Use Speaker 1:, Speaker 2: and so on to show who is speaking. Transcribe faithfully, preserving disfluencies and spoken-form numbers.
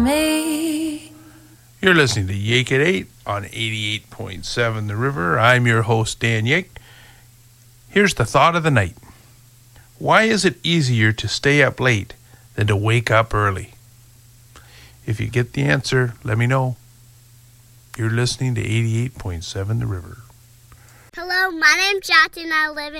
Speaker 1: Me.
Speaker 2: You're listening to Yake at eight on eighty-eight point seven The River. I'm your host, Dan Yake. Here's the thought of the night. Why is it easier to stay up late than to wake up early? If you get the answer, let me know. You're listening to eighty-eight point seven The River.
Speaker 3: Hello, my name's Josh and I live